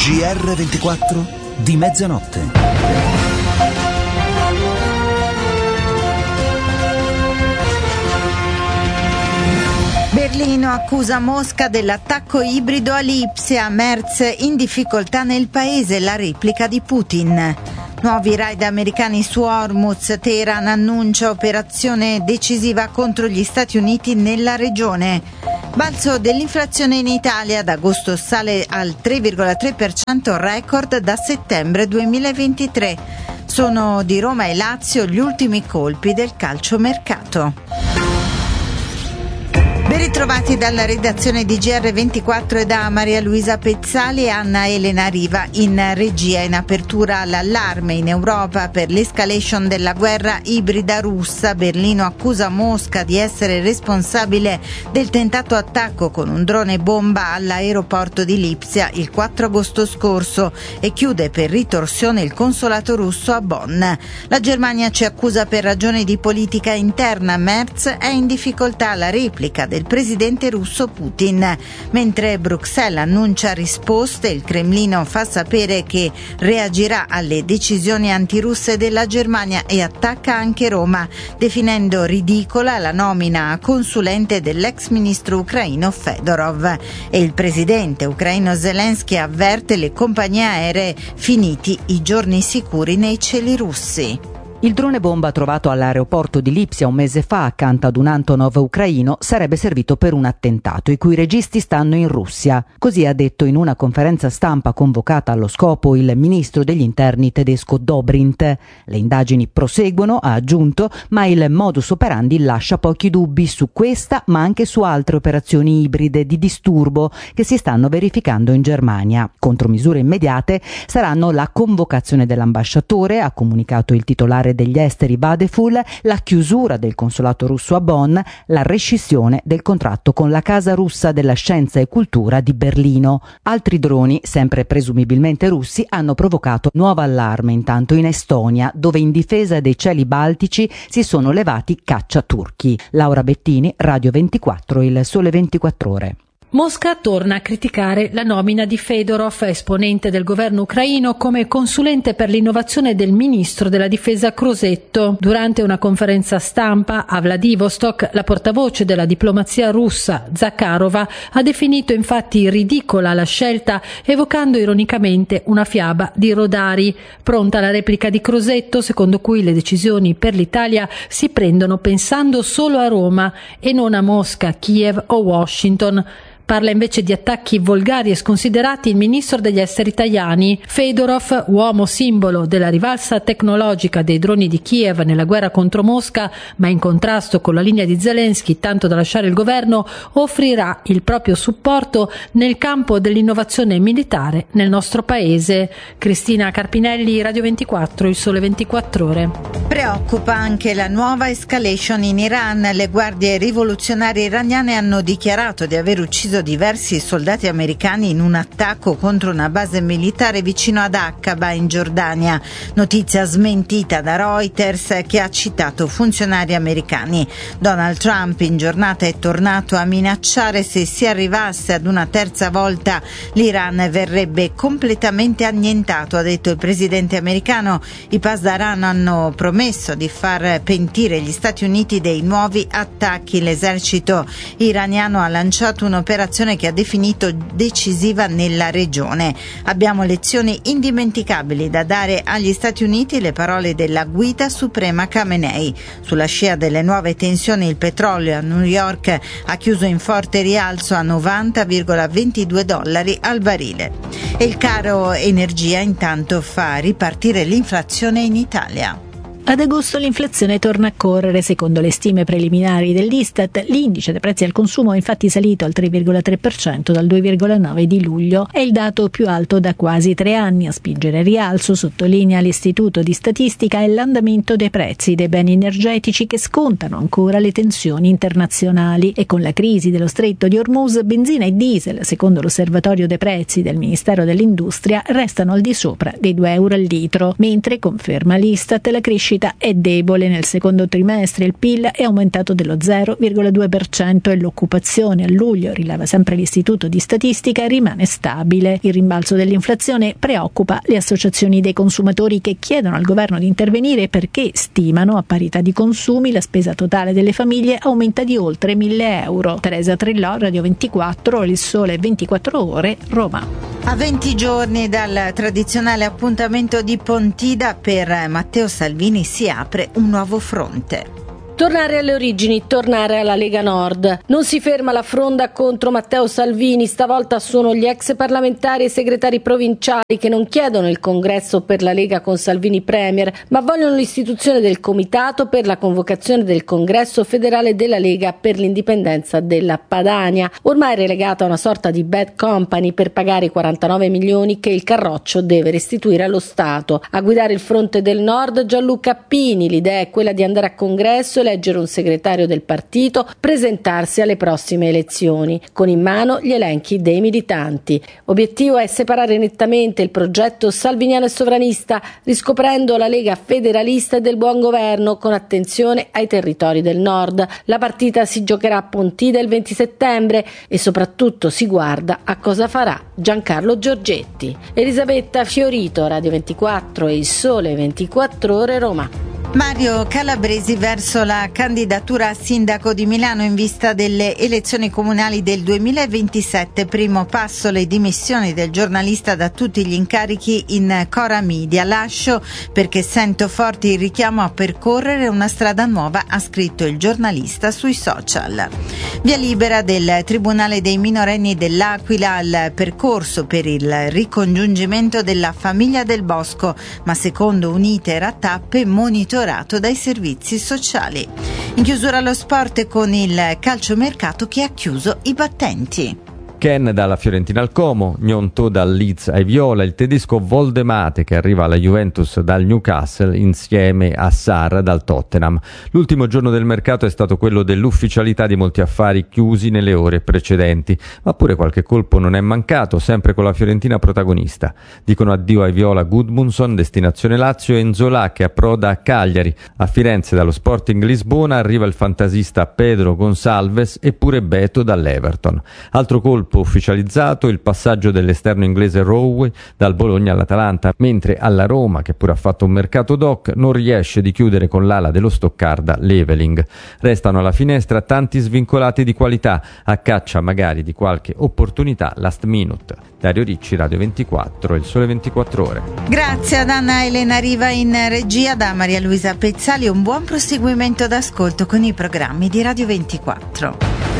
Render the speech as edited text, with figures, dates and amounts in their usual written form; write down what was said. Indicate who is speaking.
Speaker 1: GR24 di mezzanotte.
Speaker 2: Berlino accusa Mosca dell'attacco ibrido a Lipsia, Merz in difficoltà nel paese, la replica di Putin. Nuovi raid americani su Hormuz, Teheran annuncia operazione decisiva contro gli Stati Uniti nella regione. Balzo dell'inflazione in Italia, ad agosto sale al 3,3%, record da settembre 2023. Sono di Roma e Lazio gli ultimi colpi del calciomercato. Ben ritrovati dalla redazione di GR24 e da Maria Luisa Pezzali e Anna Elena Riva in regia. In apertura l'allarme in Europa per l'escalation della guerra ibrida russa. Berlino accusa Mosca di essere responsabile del tentato attacco con un drone bomba all'aeroporto di Lipsia il 4 agosto scorso e chiude per ritorsione il consolato russo a Bonn. La Germania ci accusa per ragioni di politica interna. Merz è in difficoltà, la replica del presidente russo Putin. Mentre Bruxelles annuncia risposte, il Cremlino fa sapere che reagirà alle decisioni antirusse della Germania e attacca anche Roma, definendo ridicola la nomina a consulente dell'ex ministro ucraino Fedorov. E il presidente ucraino Zelensky avverte le compagnie aeree: finiti i giorni sicuri nei cieli russi.
Speaker 3: Il drone bomba trovato all'aeroporto di Lipsia un mese fa accanto ad un Antonov ucraino sarebbe servito per un attentato i cui registi stanno in Russia. Così ha detto in una conferenza stampa convocata allo scopo il ministro degli interni tedesco Dobrindt. Le indagini proseguono, ha aggiunto, ma il modus operandi lascia pochi dubbi su questa ma anche su altre operazioni ibride di disturbo che si stanno verificando in Germania. Contromisure immediate saranno la convocazione dell'ambasciatore, ha comunicato il titolare degli esteri Badeful, la chiusura del consolato russo a Bonn, la rescissione del contratto con la Casa Russa della Scienza e Cultura di Berlino. Altri droni, sempre presumibilmente russi, hanno provocato nuovo allarme intanto in Estonia, dove in difesa dei cieli baltici si sono levati cacciaturchi. Laura Bettini, Radio 24, Il Sole 24 Ore.
Speaker 4: Mosca torna a criticare la nomina di Fedorov, esponente del governo ucraino, come consulente per l'innovazione del ministro della difesa Crosetto. Durante una conferenza stampa a Vladivostok, la portavoce della diplomazia russa, Zakharova, ha definito infatti ridicola la scelta, evocando ironicamente una fiaba di Rodari. Pronta la replica di Crosetto, secondo cui le decisioni per l'Italia si prendono pensando solo a Roma e non a Mosca, Kiev o Washington. Parla invece di attacchi volgari e sconsiderati il ministro degli esteri Tajani. Fedorov, uomo simbolo della rivalsa tecnologica dei droni di Kiev nella guerra contro Mosca, ma in contrasto con la linea di Zelensky tanto da lasciare il governo, offrirà il proprio supporto nel campo dell'innovazione militare nel nostro paese. Cristina Carpinelli, Radio 24, Il Sole 24 Ore.
Speaker 2: Preoccupa anche la nuova escalation in Iran. Le guardie rivoluzionarie iraniane hanno dichiarato di aver ucciso diversi soldati americani in un attacco contro una base militare vicino ad Aqaba in Giordania. Notizia smentita da Reuters, che ha citato funzionari americani. Donald Trump in giornata è tornato a minacciare se si arrivasse ad una terza volta l'Iran verrebbe completamente annientato, ha detto il presidente americano. I Pasdaran hanno promesso di far pentire gli Stati Uniti dei nuovi attacchi. L'esercito iraniano ha lanciato un'operazione che ha definito decisiva nella regione. Abbiamo lezioni indimenticabili da dare agli Stati Uniti, le parole della guida suprema Khamenei. Sulla scia delle nuove tensioni il petrolio a New York ha chiuso in forte rialzo a $90,22 al barile. E il caro energia intanto fa ripartire l'inflazione in Italia.
Speaker 5: Ad agosto l'inflazione torna a correre. Secondo le stime preliminari dell'Istat, l'indice dei prezzi al consumo è infatti salito al 3,3% dal 2,9% di luglio. È il dato più alto da quasi 3 anni. A spingere il rialzo, sottolinea l'Istituto di Statistica, è l'andamento dei prezzi dei beni energetici che scontano ancora le tensioni internazionali. E con la crisi dello stretto di Hormuz, benzina e diesel, secondo l'osservatorio dei prezzi del Ministero dell'Industria, restano al di sopra dei €2 al litro. Mentre, conferma l'Istat, la crescita crescita è debole. Nel secondo trimestre il PIL è aumentato dello 0,2% e l'occupazione a luglio, rileva sempre l'Istituto di Statistica, rimane stabile. Il rimbalzo dell'inflazione preoccupa le associazioni dei consumatori che chiedono al governo di intervenire perché stimano, a parità di consumi, la spesa totale delle famiglie aumenta di oltre 1.000 euro. Teresa Trillò, Radio 24, Il Sole 24 Ore, Roma.
Speaker 2: A 20 giorni dal tradizionale appuntamento di Pontida, per Matteo Salvini si apre un nuovo fronte.
Speaker 6: Tornare alle origini, tornare alla Lega Nord. Non si ferma la fronda contro Matteo Salvini, stavolta sono gli ex parlamentari e segretari provinciali che non chiedono il congresso per la Lega con Salvini premier, ma vogliono l'istituzione del comitato per la convocazione del congresso federale della Lega per l'indipendenza della Padania, ormai relegata a una sorta di bad company per pagare i 49 milioni che il Carroccio deve restituire allo Stato. A guidare il fronte del Nord Gianluca Pini, l'idea è quella di andare a congresso, eleggere un segretario del partito, presentarsi alle prossime elezioni, con in mano gli elenchi dei militanti. Obiettivo è separare nettamente il progetto salviniano e sovranista, riscoprendo la Lega federalista e del buon governo, con attenzione ai territori del Nord. La partita si giocherà a Pontida il 20 settembre e soprattutto si guarda a cosa farà Giancarlo Giorgetti. Elisabetta Fiorito, Radio 24 e Il Sole 24 Ore, Roma.
Speaker 2: Mario Calabresi verso la candidatura a sindaco di Milano in vista delle elezioni comunali del 2027. Primo passo le dimissioni del giornalista da tutti gli incarichi in Cora Media. Lascio perché sento forte il richiamo a percorrere una strada nuova, ha scritto il giornalista sui social. Via libera del Tribunale dei minorenni dell'Aquila al percorso per il ricongiungimento della famiglia Del Bosco, ma secondo un iter a tappe monitorato dai servizi sociali. In chiusura allo sport con il calciomercato che ha chiuso i battenti.
Speaker 7: Ken dalla Fiorentina al Como, Gnonto dal Leeds ai Viola, il tedesco Voldemate che arriva alla Juventus dal Newcastle insieme a Sarr dal Tottenham. L'ultimo giorno del mercato è stato quello dell'ufficialità di molti affari chiusi nelle ore precedenti, ma pure qualche colpo non è mancato, sempre con la Fiorentina protagonista. Dicono addio ai Viola Gudmundsson, destinazione Lazio, e Nzola che approda a Cagliari. A Firenze dallo Sporting Lisbona arriva il fantasista Pedro Gonçalves e pure Beto dall'Everton. Altro colpo ufficializzato il passaggio dell'esterno inglese Rowe dal Bologna all'Atalanta, mentre alla Roma, che pure ha fatto un mercato doc, non riesce di chiudere con l'ala dello Stoccarda Leveling. Restano alla finestra tanti svincolati di qualità, a caccia magari di qualche opportunità last minute. Dario Ricci, Radio 24, Il Sole 24 Ore.
Speaker 2: Grazie ad Anna Elena Riva in regia, da Maria Luisa Pezzali un buon proseguimento d'ascolto con i programmi di Radio 24.